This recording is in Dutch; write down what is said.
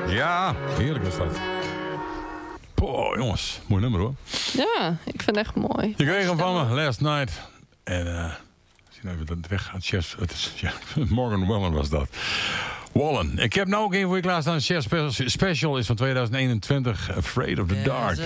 Ja, heerlijk was dat. Poh, jongens, mooi nummer hoor. Ja, ik vind het echt mooi. Je kreeg hem van me, Last Night. En zien even dat het weggaat. Chef, het is, ja, Morgan Wallen was dat. Wallen. Ik heb nou ook een voor je klaarstaan. Chef Special is van 2021. Afraid of the Dark.